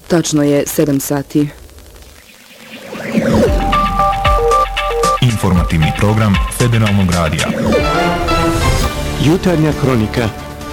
Tačno je 7 sati. Informativni program Federalnog radija. Jutarnja kronika.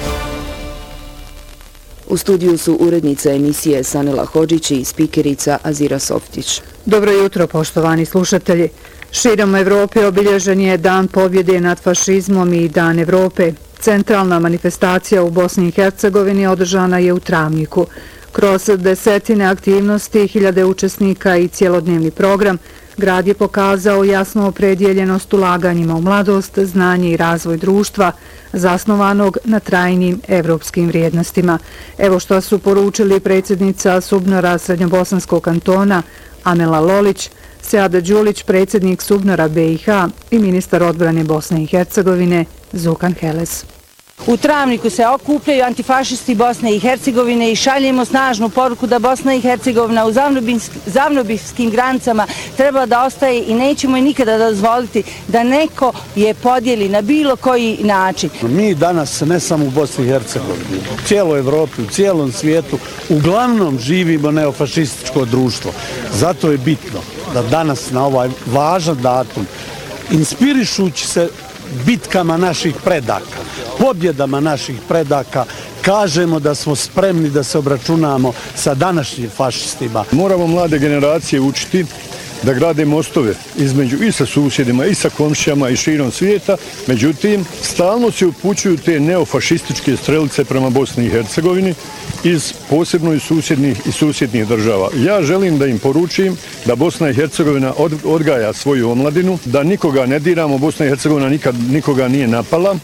U studiju su urednica emisije Sanela Hodžić i spikerica Azira Softić. Dobro jutro, poštovani slušatelji. Širom Evrope obilježen je Dan pobjede nad fašizmom i Dan Evrope. Centralna manifestacija u Bosni i Hercegovini održana je u Travniku. Kroz desetine aktivnosti, hiljade učesnika i cjelodnevni program, grad je pokazao jasnu opredjeljenost ulaganjima u mladost, znanje i razvoj društva, zasnovanog na trajnim evropskim vrijednostima. Evo što su poručili predsjednica Subnora Srednjobosanskog kantona Amela Lolić, Seada Đulić, predsjednik Subnora BiH i ministar odbrane Bosne i Hercegovine Zukan Heles. U Travniku se okupljaju antifašisti Bosne i Hercegovine i šaljemo snažnu poruku da Bosna i Hercegovina u zavnobijskim granicama treba da ostaje i nećemo je nikada dozvoliti da neko je podijeli na bilo koji način. Mi danas ne samo u Bosni i Hercegovini, u cijeloj Evropi, u cijelom svijetu, uglavnom živimo neofašističko društvo. Zato je bitno da danas na ovaj važan datum, inspirišući se bitkama naših predaka, pobjedama naših predaka, kažemo da smo spremni da se obračunamo sa današnjim fašistima. Moramo mlade generacije učiti da grade mostove između i sa susjedima i sa komšijama i širom svijeta, međutim, stalno se upućuju te neofašističke strelice prema Bosni i Hercegovini iz posebno iz susjednih država. Ja želim da im poručim da Bosna i Hercegovina odgaja svoju omladinu, da nikoga ne diramo, Bosna i Hercegovina nikad nikoga nije napala.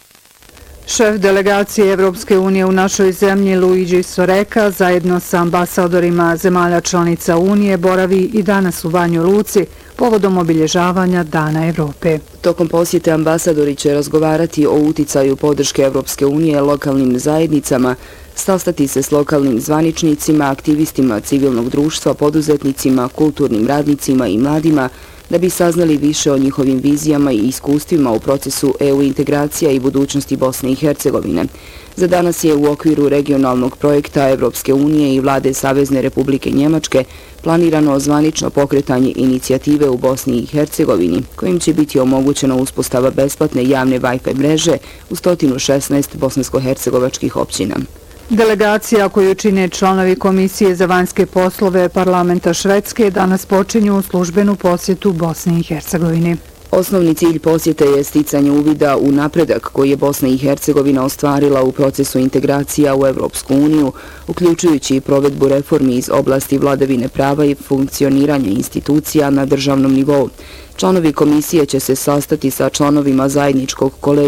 Šef delegacije Evropske unije u našoj zemlji Luigi Soreka zajedno sa ambasadorima zemalja članica Unije boravi i danas u Banja Luci povodom obilježavanja Dana Evrope. Tokom posjete ambasadori će razgovarati o uticaju podrške Evropske unije lokalnim zajednicama, sastati se s lokalnim zvaničnicima, aktivistima civilnog društva, poduzetnicima, kulturnim radnicima i mladima, da bi saznali više o njihovim vizijama i iskustvima u procesu EU integracija i budućnosti Bosne i Hercegovine. Za danas je u okviru regionalnog projekta Evropske unije i vlade Savezne Republike Njemačke planirano zvanično pokretanje inicijative u Bosni i Hercegovini, kojim će biti omogućena uspostava besplatne javne Wi-Fi mreže u 116 bosansko-hercegovačkih općina. Delegacija koju čine članovi Komisije za vanjske poslove parlamenta Švedske danas počinju službenu posjetu Bosni i Hercegovini. Osnovni cilj posjete je sticanje uvida u napredak koji je Bosna i Hercegovina ostvarila u procesu integracija u Evropsku uniju, uključujući i provedbu reformi iz oblasti vladavine prava i funkcioniranja institucija na državnom nivou. Članovi komisije će se sastati sa članovima zajedničkog kolegija